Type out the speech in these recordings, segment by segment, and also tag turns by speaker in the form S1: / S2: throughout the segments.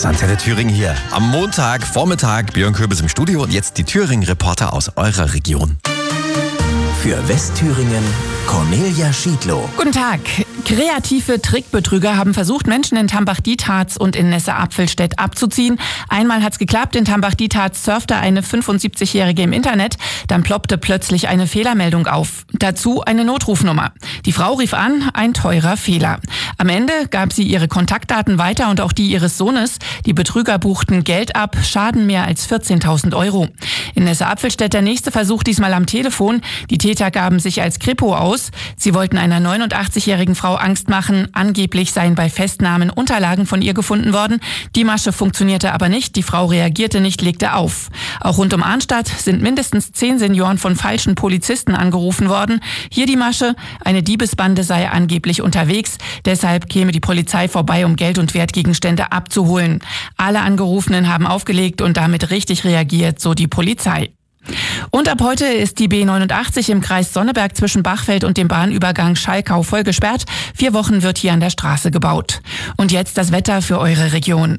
S1: Das Antenne Thüringen hier. Am Montag, Vormittag, Björn Köbis im Studio und jetzt die Thüringen-Reporter aus eurer Region.
S2: Für Westthüringen Cornelia Schiedlow.
S3: Guten Tag. Kreative Trickbetrüger haben versucht, Menschen in Tambach-Dietharz und in Nesse-Apfelstedt abzuziehen. Einmal hat's geklappt. In Tambach-Dietharz surfte eine 75-Jährige im Internet. Dann ploppte plötzlich eine Fehlermeldung auf. Dazu eine Notrufnummer. Die Frau rief an, ein teurer Fehler. Am Ende gab sie ihre Kontaktdaten weiter und auch die ihres Sohnes. Die Betrüger buchten Geld ab, Schaden mehr als 14.000 €. In Nesse-Apfelstedt der nächste Versuch, diesmal am Telefon. Die Täter gaben sich als Kripo aus. Sie wollten einer 89-jährigen Frau Angst machen. Angeblich seien bei Festnahmen Unterlagen von ihr gefunden worden. Die Masche funktionierte aber nicht. Die Frau reagierte nicht, legte auf. Auch rund um Arnstadt sind mindestens 10 Senioren von falschen Polizisten angerufen worden. Hier die Masche. Eine Diebesbande sei angeblich unterwegs. Deshalb käme die Polizei vorbei, um Geld und Wertgegenstände abzuholen. Alle Angerufenen haben aufgelegt und damit richtig reagiert, so die Polizei. Und ab heute ist die B89 im Kreis Sonneberg zwischen Bachfeld und dem Bahnübergang Schalkau voll gesperrt. 4 Wochen wird hier an der Straße gebaut. Und jetzt das Wetter für eure Region.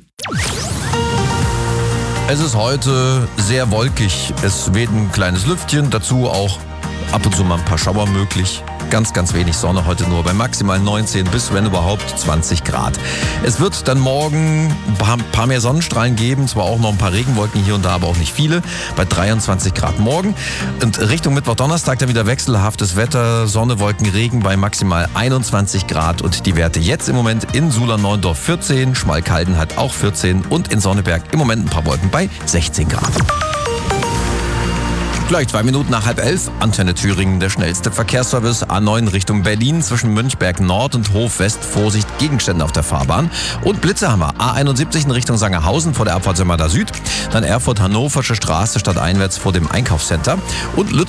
S1: Es ist heute sehr wolkig. Es weht ein kleines Lüftchen, dazu auch ab und zu mal ein paar Schauer möglich. Ganz, ganz wenig Sonne heute nur bei maximal 19 bis, wenn überhaupt, 20 Grad. Es wird dann morgen ein paar mehr Sonnenstrahlen geben, zwar auch noch ein paar Regenwolken hier und da, aber auch nicht viele, bei 23 Grad morgen. Und Richtung Mittwoch, Donnerstag dann wieder wechselhaftes Wetter, Sonne, Wolken, Regen bei maximal 21 Grad und die Werte jetzt im Moment in Suhlern-Neuendorf 14, Schmalkalden hat auch 14 und in Sonneberg im Moment ein paar Wolken bei 16 Grad. Gleich 2 Minuten nach 10:30, Antenne Thüringen, der schnellste Verkehrsservice. A9 Richtung Berlin zwischen Münchberg Nord und Hof West. Vorsicht, Gegenstände auf der Fahrbahn. Und Blitze haben wir. A71 in Richtung Sangerhausen vor der Abfahrt Sömmerda Süd. Dann Erfurt-Hannoversche Straße stadteinwärts vor dem Einkaufscenter. Und